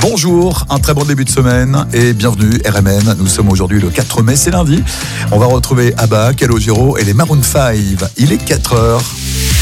Bonjour, un très bon début de semaine et bienvenue RMN. Nous sommes aujourd'hui le 4 mai, c'est lundi. On va retrouver ABBA, Calogero et les Maroon 5. Il est 4h.